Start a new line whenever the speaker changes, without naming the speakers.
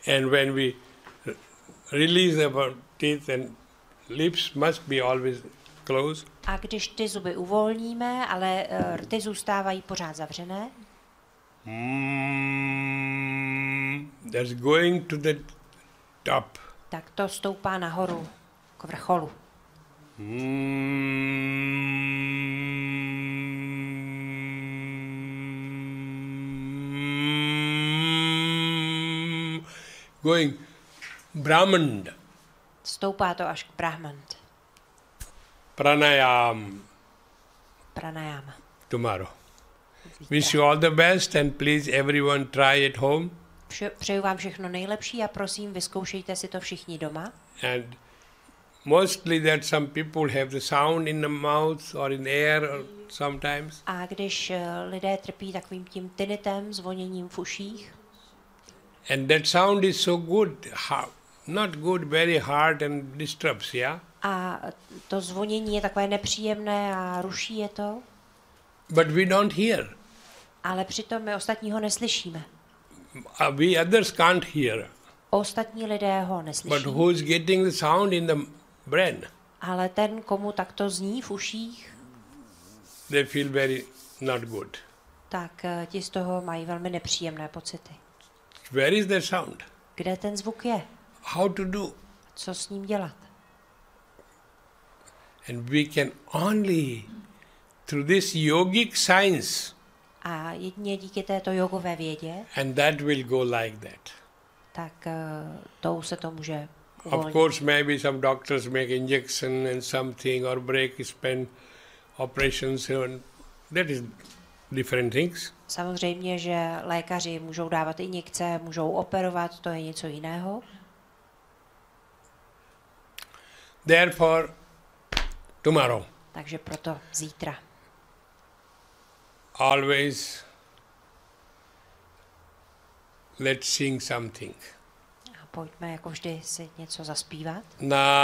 And when we release our teeth and lips must be always closed.
A když ty zuby uvolníme, ale rty zůstávají pořád zavřené,
That's going to the top.
tak to stoupá nahoru k vrcholu.
Going Brahman.
Stoupá to až k Brahmant.
Pranayam
Pranayama.
tomorrow. Wish you all the best and please everyone try at home.
Přeju vám všechno nejlepší a prosím, vyzkoušejte si to všichni doma.
And mostly that some people have the sound in the mouth or in air or sometimes.
A když lidé trpí takovým tím tinnitem, zvoněním v uších,
And that sound is so good, not good, very hard and disturbs, yeah?
a to zvonění je takové nepříjemné a ruší je to,
But we don't hear.
ale přitom my ostatního neslyšíme.
We others can't hear.
Ostatní lidé ho
But
neslyší,
who is getting the sound in the brain?
ale ten, komu takto zní v uších,
They feel very not good.
tak ti z toho mají velmi nepříjemné pocity.
Where is the sound?
Kde ten zvuk je?
How to do?
Co s ním dělat?
And we can only, through this yogic science,
A jedině díky této jogové vědě,
and that will go like that.
tak tou se to může
Of
uvolnit.
course, maybe some doctors make injection and something or break span operations, and that is different things.
Samozřejmě, že lékaři můžou dávat injekce, můžou operovat, to je něco jiného.
Therefore, tomorrow,
Takže proto zítra.
always let's sing something.
A pojďme jako vždy si něco zaspívat.
Na